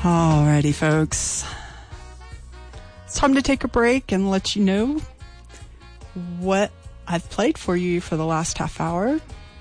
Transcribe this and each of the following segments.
Alrighty, folks. It's time to take a break and let you know what I've played for you for the last half hour.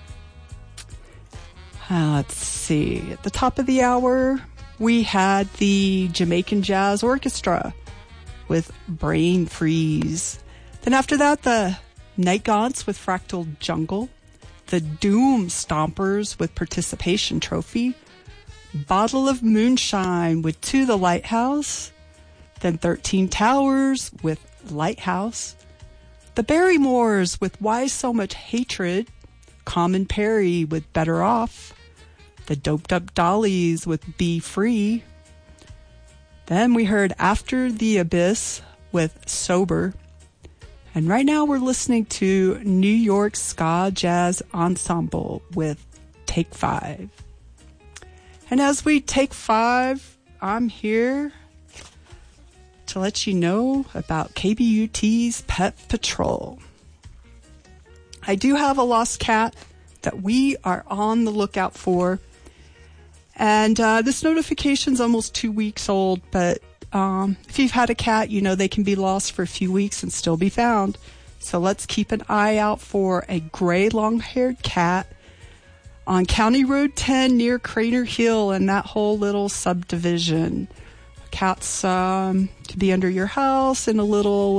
Let's see. At the top of the hour, we had the Jamaican Jazz Orchestra with Brain Freeze. Then after that, the Night Gaunts with Fractal Jungle. The Doom Stompers with Participation Trophy. Bottle of Moonshine with To the Lighthouse. Then 13 Towers with Lighthouse. The Barrymores with Why So Much Hatred. Common Perry with Better Off. The Doped Up Dollies with Be Free. Then we heard After the Abyss with Sober. And right now we're listening to New York Ska Jazz Ensemble with Take 5. And as we take 5, I'm here to let you know about KBUT's Pet Patrol. I do have a lost cat that we are on the lookout for. And this notification's almost 2 weeks old, but if you've had a cat, you know they can be lost for a few weeks and still be found. So let's keep an eye out for a gray long-haired cat on County Road 10 near Crater Hill and that whole little subdivision. Cats could be under your house in a little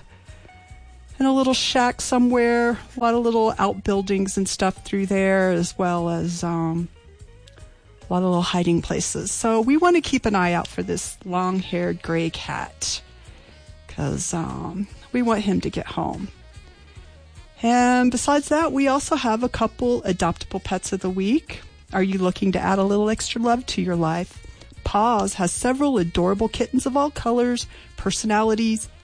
shack somewhere. A lot of little outbuildings and stuff through there, as well as a lot of little hiding places. So we want to keep an eye out for this long-haired gray cat because we want him to get home. And besides that, we also have a couple adoptable pets of the week. Are you looking to add a little extra love to your life? Paws has several adorable kittens of all colors, personalities,